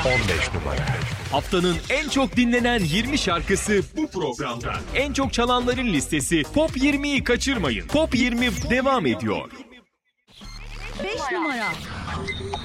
15 numara. Haftanın en çok dinlenen 20 şarkısı bu programda. En çok çalanların listesi Top 20'yi kaçırmayın. Top 20 devam ediyor. 5 numara.